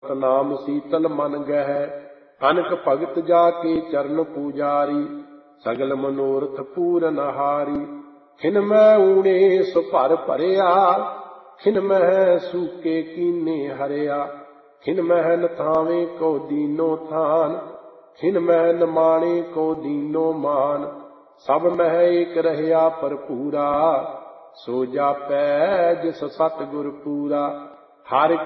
ਸਤਨਾਮ ਸੀਤਲ ਮਨ ਗਹਿ। ਅਨਕ ਭਗਤ ਜਾ ਕੇ ਚਰਨ ਪੂਜਾਰੀ, ਸਗਲ ਮਨੋਰਥ ਪੂਰਨ ਹਾਰੀ। ਖਿਨ ਮੈਂ ਊਣੇ ਸੋ ਭਰ ਭਰਿਆ, ਖਿਨ ਮਹਿ ਸੂਕੇ ਕੀਨੇ ਹਰਿਆ। ਖਿਨ ਮਹਿ ਨਥਾਵੇਂ ਕੋ ਦੀਨੋ ਥਾਨ, ਖਿਨ ਮਹਿ ਨਮਾਣੇ ਕੋ ਦੀਨੋ ਮਾਨ। ਸਭ ਮਹਿ ਏਕ ਰਹਿਆ ਭਰਪੂਰਾ, ਸੋ ਜਾਪੈ ਜਿਸ ਸਤਿਗੁਰ ਪੂਰਾ। ਹਰਿ